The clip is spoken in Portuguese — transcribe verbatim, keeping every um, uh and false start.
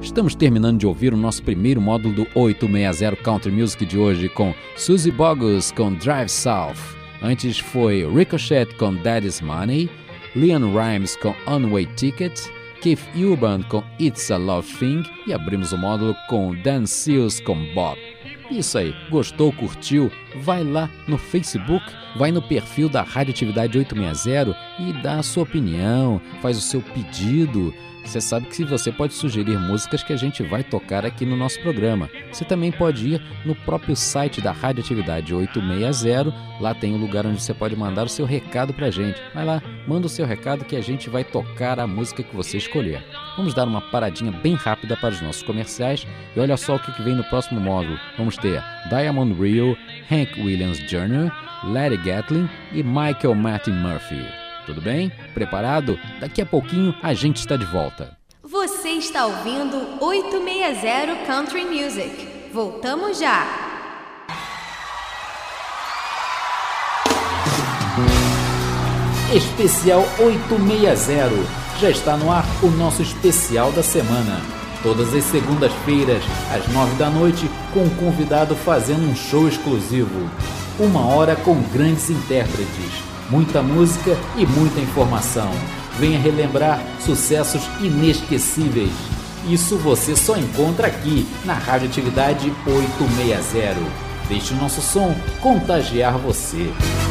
Estamos terminando de ouvir o nosso primeiro módulo do oito seis zero Country Music de hoje com Suzy Bogus com Drive South. Antes foi Ricochet com Daddy's Money, Leon Rimes com On-Way Ticket, Keith Urban com It's a Love Thing e abrimos o módulo com Dan Seals com Bob. Isso aí, gostou, curtiu? Vai lá no Facebook, vai no perfil da Radioatividade oito seis zero e dá a sua opinião, faz o seu pedido. Você sabe que você pode sugerir músicas que a gente vai tocar aqui no nosso programa. Você também pode ir no próprio site da Radioatividade oito seis zero, lá tem um lugar onde você pode mandar o seu recado pra gente. Vai lá, manda o seu recado que a gente vai tocar a música que você escolher. Vamos dar uma paradinha bem rápida para os nossos comerciais e olha só o que vem no próximo módulo. Vamos ter Diamond Rio, Hank Williams Júnior, Larry Gatlin e Michael Martin Murphhy. Tudo bem? Preparado? Daqui a pouquinho a gente está de volta. Você está ouvindo oito seis zero Country Music. Voltamos já! Especial oito seis zero. Já está no ar o nosso especial da semana. Todas as segundas-feiras, às nove da noite, com um convidado fazendo um show exclusivo. Uma hora com grandes intérpretes. Muita música e muita informação. Venha relembrar sucessos inesquecíveis. Isso você só encontra aqui na Radioatividade oito seis zero. Deixe o nosso som contagiar você.